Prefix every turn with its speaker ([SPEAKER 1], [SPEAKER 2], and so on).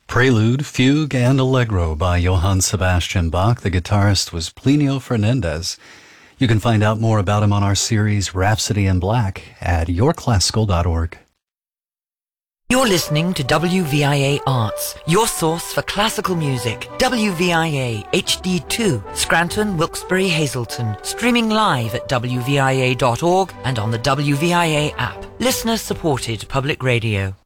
[SPEAKER 1] Prelude, Fugue, and Allegro by Johann Sebastian Bach. The guitarist was Plinio Fernandez. You can find out more about him on our series Rhapsody in Black at yourclassical.org.
[SPEAKER 2] You're listening to WVIA Arts, your source for classical music. WVIA HD2, Scranton, Wilkes-Barre, Hazleton. Streaming live at wvia.org and on the WVIA app. Listener-supported public radio.